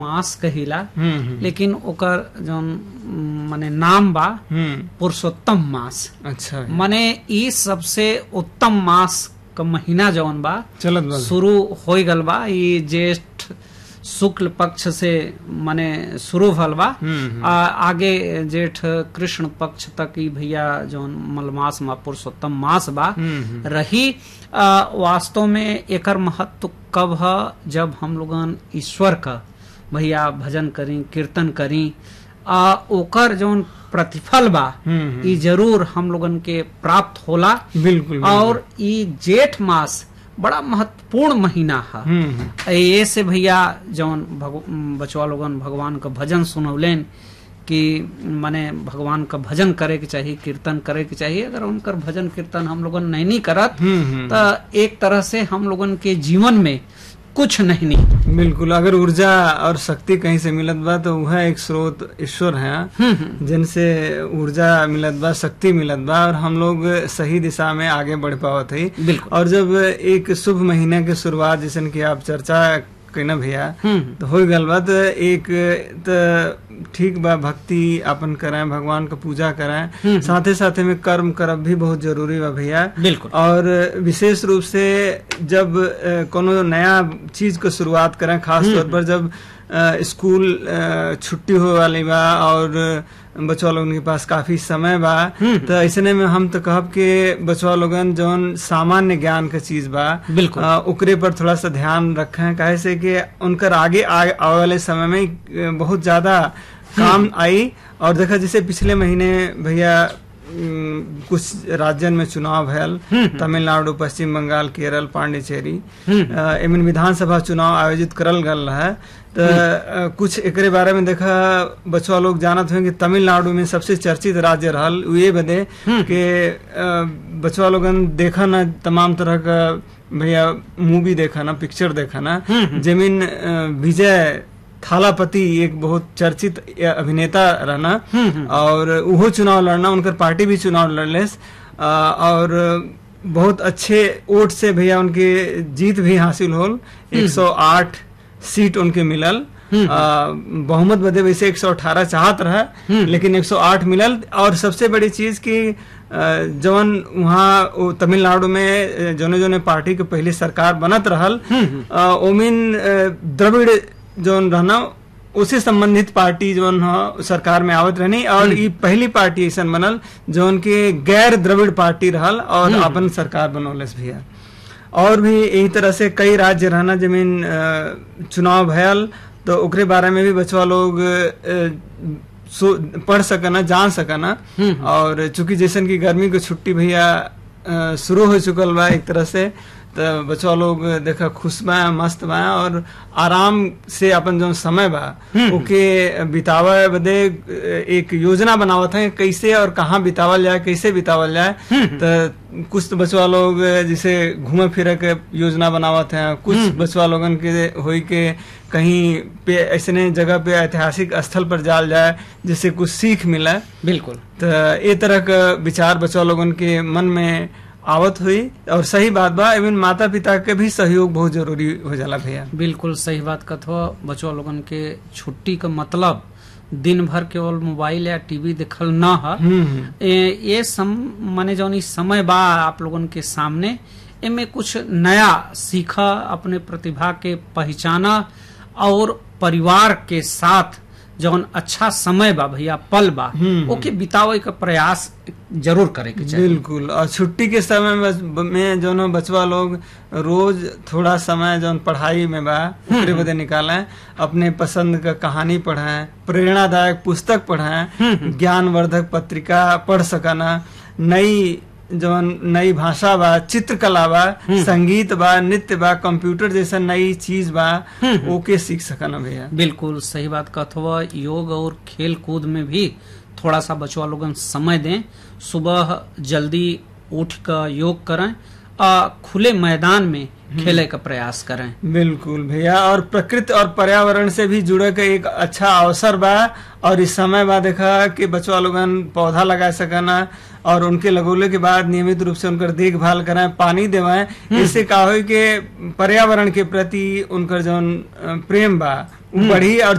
मास कहिला, लेकिन ओकर जौन माने नाम बा पुरुषोत्तम मास। अच्छा, माने ई सबसे उत्तम मास का महीना जौन बा चलत बा शुरू हो गल बा। ई ज्येष्ठ शुक्ल पक्ष से माने शुरू भल बा, आगे जेठ कृष्ण पक्ष तक ई भैया जौन मलमास मा पुरुषोत्तम मास बा रही। वास्तव में एकर महत्व कब है, जब हम लोगन ईश्वर का भैया भजन करी, कीर्तन करी, ओकर जौन प्रतिफल बा ई जरूर हम लोगन के प्राप्त होला। बिल्कुल। और ई जेठ मास बड़ा महत्वपूर्ण महीना है। ये से भैया जौन बचवा लोगन भगवान का भजन सुनौलेन कि माने भगवान का भजन करे के चाहिए, कीर्तन करे के चाहिए। अगर उनकर भजन कीर्तन हम लोगन नहीं करत तो एक तरह से हम लोगन के जीवन में कुछ नहीं। बिल्कुल। अगर ऊर्जा और शक्ति कहीं से मिलत बा तो वह एक स्रोत ईश्वर है, जिनसे ऊर्जा मिलत बा, शक्ति मिलत बा और हम लोग सही दिशा में आगे बढ़ पावत है। और जब एक शुभ महीने के शुरुआत जैसे कि आप चर्चा कहना भैया तो हो गल बा, तो एक तो ठीक बा भक्ति अपन करें, भगवान का पूजा करें, साथे साथे में कर्म करब भी बहुत जरूरी बा भैया। बिल्कुल। और विशेष रूप से जब कोनो नया चीज को शुरुआत करें, खास तौर पर जब स्कूल छुट्टी हो वाली बा और बचवा लोगन के पास काफी समय बा, तो ऐसे में हम तो कहब कि बचवा लोगन जौन सामान्य ज्ञान का चीज बा ओकरे पर थोड़ा सा ध्यान रखें, काहे से कि उनकर आगे आने वाले समय में बहुत ज्यादा काम आई। और देखा जैसे पिछले महीने भैया कुछ राज्यन में चुनाव भयल, तमिलनाडु, पश्चिम बंगाल, केरल, पांडिचेरी, एमन विधानसभा चुनाव आयोजित करल गल है। तो कुछ एकरे बारे में देखा बचवा लोग जानत हुए कि तमिलनाडु में सबसे चर्चित राज्य रहल ये बदे कि बचवा लोगन देखा ना तमाम तरह का भैया मूवी देखा ना, पिक्चर देखा ना, जमीन विजय थालापति एक बहुत चर्चित अभिनेता रहना और वो चुनाव लड़ना, उनकर पार्टी भी चुनाव लड़ले और बहुत अच्छे वोट से भैया उनके जीत भी हासिल होल। 108 सीट उनके मिलल। बहुमत बदे वैसे 118 चाहत रहा, लेकिन 108 मिलल। और सबसे बड़ी चीज की जौन वहाँ तमिलनाडु में जोने पार्टी के पहले सरकार बनत रहल, ओमिन द्रविड़ जौन रहना उसे संबंधित पार्टी जौन सरकार में आवत रहनी और ये पहली पार्टी ऐसा बनल जौन के गैर द्रविड़ पार्टी रहल और अपन सरकार बनौलस भैया। और भी यही तरह से कई राज्य रहना जमीन चुनाव भयल, तो ओकरे बारे में भी बचवा लोग पढ़ सकना, जान सकना। और चूंकि जैसन की गर्मी की छुट्टी भैया शुरू हो चुकल बा एक तरह से, तो बचवा लोग देखा खुश बा, मस्त बा और आराम से अपन जो समय बा ओके बितावे बदे एक योजना बनावत है कैसे और कहाँ बितावल जाए, कैसे बितावल जाए। तो कुछ तो बचवा लोग जैसे घूमे फिरे के योजना बनावत हैं, कुछ बचवा लोगन के होई के कहीं पे ऐसे जगह पे ऐतिहासिक स्थल पर जाल जाए जिससे कुछ सीख मिला। बिल्कुल। तो ये तरह का विचार बचवा लोगन के मन में आवत हुई और सही बात बा। एवं माता पिता के भी सहयोग बहुत जरूरी हो जाला भैया। बिल्कुल सही बात कथो। बचवा लोगन के छुट्टी का मतलब दिन भर केवल मोबाइल या टीवी देखल ना है। ये माने जौन समय बा आप लोगन के सामने, इनमें कुछ नया सीखा, अपने प्रतिभा के पहचाना और परिवार के साथ जौन अच्छा समय बा भैया, पल बा, ओके बितावे का प्रयास जरूर करे के चाहिए। बिल्कुल। और छुट्टी के समय में जो बचवा लोग रोज थोड़ा समय जो पढ़ाई में बा ओकरे बदे निकाले, अपने पसंद का कहानी पढ़ाएं, प्रेरणादायक पुस्तक पढ़ाएं, ज्ञानवर्धक पत्रिका पढ़ सकना, नई भाषा बा, चित्रकला बा, संगीत बा, नृत्य बा, कंप्यूटर जैसा नई चीज बा ओके सीख सकना भैया। बिल्कुल सही बात कथो। योग और खेल कूद में भी थोड़ा सा बचवा लोगन समय दें। सुबह जल्दी उठ कर योग करें, खुले मैदान में खेले का प्रयास करें। बिल्कुल भैया। और प्रकृति और पर्यावरण से भी जुड़े का एक अच्छा अवसर बा। और इस समय बा देखा कि बचवा लोगन पौधा लगा सकना और उनके लगोले के बाद नियमित रूप से उनकर देखभाल कराएं, पानी देवाएं। इससे का हो कि पर्यावरण के प्रति उनकर जो प्रेम बा बढ़ी और